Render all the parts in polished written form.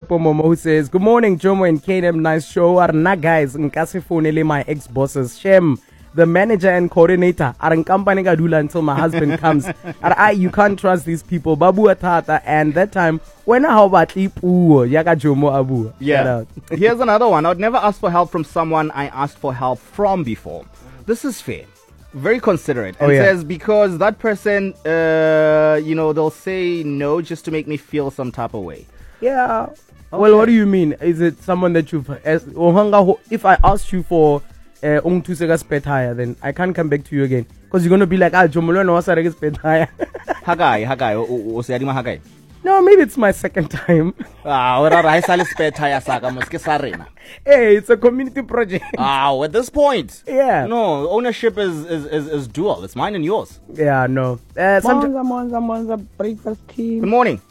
Momo who says, "Good morning, Jomo and KM. Nice show. Arna guys, nkasifonele my ex-bosses. Shem, the manager and coordinator. Aran company gadula until my husband comes. You can't trust these people. Babu atata. And that time, when how about yaga Jomo Abu. Yeah. Here's another one. I would never ask for help from someone I asked for help from before. This is fair. Very considerate. And says, because that person, they'll say no just to make me feel some type of way. Yeah. Okay. Well, what do you mean? Is it someone that you've... If I asked you for spare tire, then I can't come back to you again. Because you're going to be like, Jomolo was a spare tire. Hagai. No, maybe it's my second time. Hey, it's a community project. At this point. Yeah. No, ownership is dual. It's mine and yours. Yeah, no. Monza, breakfast team. Good morning.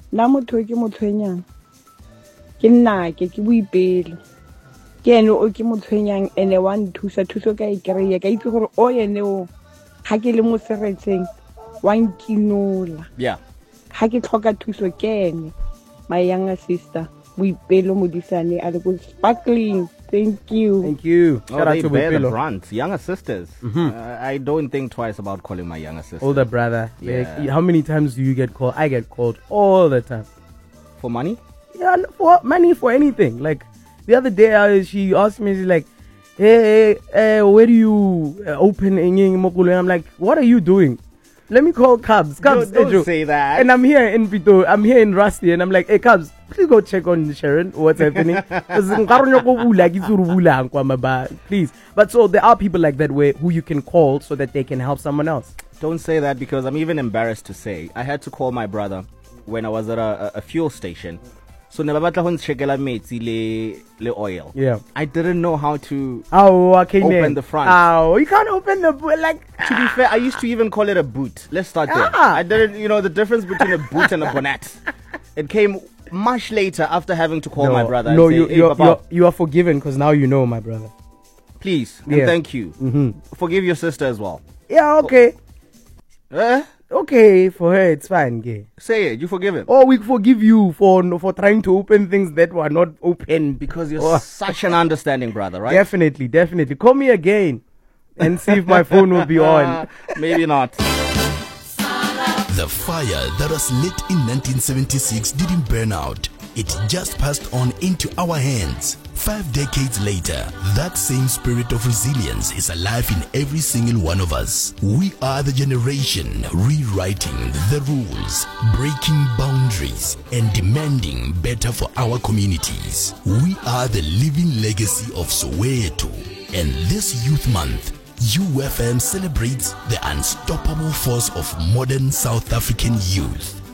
Ene one thusa ka ikreya ka itse gore o yene o ha ke le mo seretseng wa nkinola. Yeah. Ha ke tlhoka thuso kene my younger sister Boipelo Modisane a go sparkling. Thank you. Shout out to bear the brunt. Younger sisters. I don't think twice about calling my younger sister older brother. Yeah. Like, how many times do you get called? I get called all the time. For money? Yeah, for money, for anything. Like the other day, she asked me, she's like, hey, where do you open Mokulu? I'm like, what are you doing? Let me call Cubs. Don't say that. And I'm here in Vito. I'm here in Rusty, and I'm like, hey, Cubs, please go check on Sharon. What's happening? Please. But so there are people like that who you can call so that they can help someone else. Don't say that, because I'm even embarrassed to say I had to call my brother when I was at a fuel station. So le oil. Yeah. I didn't know how to open the front. You can't open the boot. Like, to be fair, I used to even call it a boot. Let's start there. I didn't, the difference between a boot and a bonnet. It came much later after having to call my brother. No, and say, you are forgiven because now you know, my brother. Please and thank you. Forgive your sister as well. Yeah, okay. Okay, for her it's fine. Okay. Say it. You forgive him. Oh, we forgive you for trying to open things that were not open. Because you're such an understanding brother, right? Definitely. Call me again and see if my phone will be on. Maybe not. The fire that was lit in 1976 didn't burn out. It just passed on into our hands. 5 decades later, that same spirit of resilience is alive in every single one of us. We are the generation rewriting the rules, breaking boundaries, and demanding better for our communities. We are the living legacy of Soweto. And this Youth Month, UFM celebrates the unstoppable force of modern South African youth.